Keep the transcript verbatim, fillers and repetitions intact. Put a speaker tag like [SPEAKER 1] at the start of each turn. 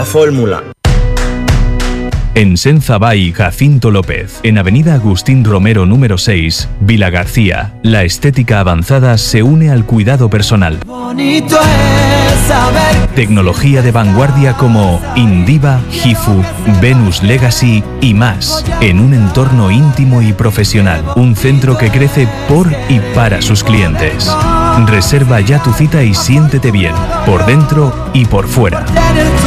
[SPEAKER 1] fórmula.
[SPEAKER 2] En Senzabay Jacinto López, en Avenida Agustín Romero número seis, Vila García, la estética avanzada se une al cuidado personal.
[SPEAKER 3] Bonito es saber.
[SPEAKER 2] Tecnología de vanguardia como Indiva, Gifu, Venus Legacy y más, en un entorno íntimo y profesional. Un centro que crece por y para sus clientes. Reserva ya tu cita y siéntete bien, por dentro y por fuera.